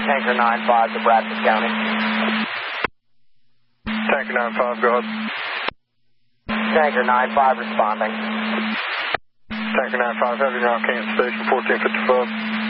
Tanker 9-5 to Bradford County. Tanker 9-5, go ahead. Tanker 9-5 responding. Tanker 9-5, having you on Kansas Station 1455.